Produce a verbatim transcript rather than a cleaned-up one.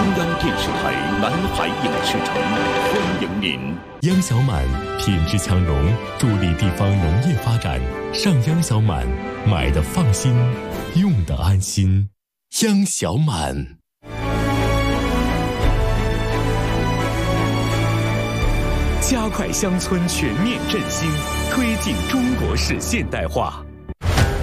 中央电视台南海影视城欢迎您。 央小满品质强融，助力地方农业发展。上央小满，买的放心，用的安心。央小满。 加快乡村全面振兴，推进中国式现代化。